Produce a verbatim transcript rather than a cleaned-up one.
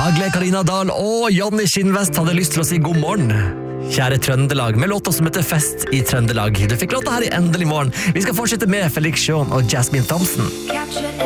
Agle Karina Dahl og Jonny Skinnvest hadde lyst til å si god morgen. Kjære Trøndelag, med låta som heter Fest i Trøndelag. Du fikk låta her i Endelig morgen. Vi skal fortsette med Felix Jean og Jasmine Thompson.